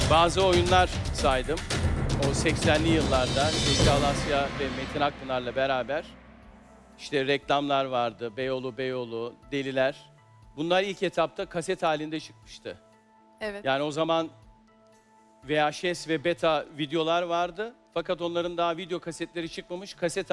Bazı oyunlar saydım. O 80'li yıllarda Zeki Alasya ve Metin Akpınar'la beraber işte reklamlar vardı. Beyoğlu, Deliler. Bunlar ilk etapta kaset halinde çıkmıştı. Evet. Yani o zaman VHS ve beta videolar vardı. Fakat onların daha video kasetleri çıkmamış. Kaset